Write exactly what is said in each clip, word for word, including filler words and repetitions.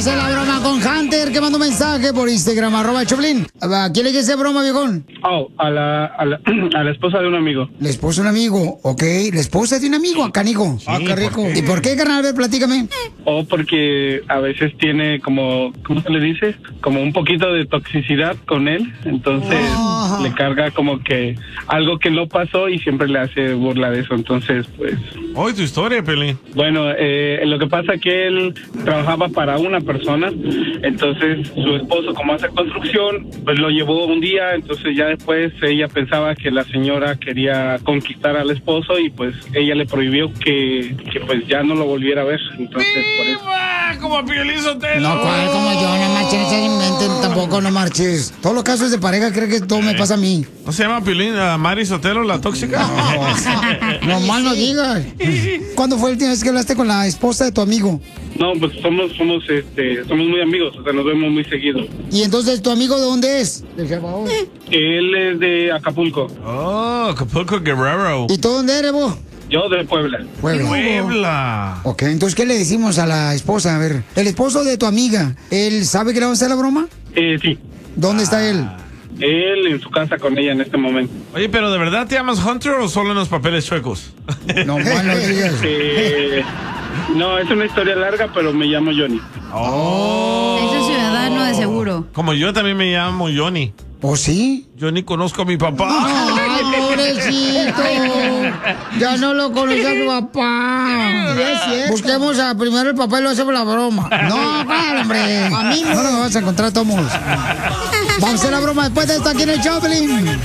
hacer la broma con Hunter, que mandó un mensaje por Instagram, arroba Choplin. ¿A quién le quiere hacer broma, viejón? Oh, a la, a la, a la esposa de un amigo. La esposa de un amigo, ok. La esposa de un amigo, acá, Nico. Ah, qué rico. ¿Y por qué, carnal? A ver, platícame. Oh, porque a veces tiene como, ¿cómo se le dice? Como un poquito de toxicidad con él. Entonces Oh. le carga como que algo que no pasó y siempre le hace burla de eso. Entonces, pues... Hoy tu historia, Pelín. Bueno, eh, lo que pasa es que él trabajaba para una persona, entonces su esposo, como hace construcción, pues lo llevó un día, entonces ya después ella pensaba que la señora quería conquistar al esposo y pues ella le prohibió que, que pues ya no lo volviera a ver, entonces por eso. Como Piolín Sotelo. No, ¿cuál? Como yo, no marches, no se inventen, tampoco no marches. Todos los casos de pareja creen que todo me pasa a mí. ¿No se llama Piolín, uh, Mari Sotelo, la tóxica? No, mal no digas. ¿Cuándo fue la última vez que hablaste con la esposa de tu amigo? No, pues somos, somos, este, somos muy amigos, o sea, nos vemos muy seguido. ¿Y entonces tu amigo de dónde es? De El Salvador. Él es de Acapulco. Oh, Acapulco Guerrero. ¿Y tú dónde eres vos? Yo de Puebla. Puebla. Puebla. Ok, entonces, ¿qué le decimos a la esposa? A ver, el esposo de tu amiga, ¿él sabe que le vamos a hacer la broma? Eh, sí. ¿Dónde está él? Él en su casa con ella en este momento. Oye, pero ¿de verdad te llamas Hunter o solo en los papeles chuecos? No, bueno, digas. Eh, no, es una historia larga, pero me llamo Johnny. Oh. Es ciudadano de seguro. Como yo también me llamo Johnny. ¿Oh, sí? Yo ni conozco a mi papá. Ay, pobrecito. Ya no lo conoce a su papá. Busquemos a primero el papá y lo hacemos la broma. No, claro, hombre. A mí no lo vas a encontrar todos modos. Vamos a hacer la broma después de esto aquí en el Choplin.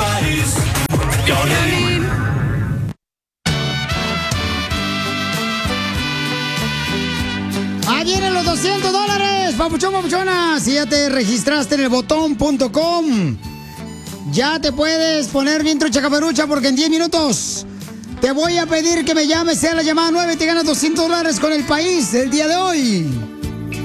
Ahí vienen los doscientos dólares, papuchón, papuchona. Si ya te registraste en el botón punto com, ya te puedes poner bien trucha caperucha porque en diez minutos te voy a pedir que me llames, sea la llamada nueve y te ganas doscientos dólares con el país el día de hoy.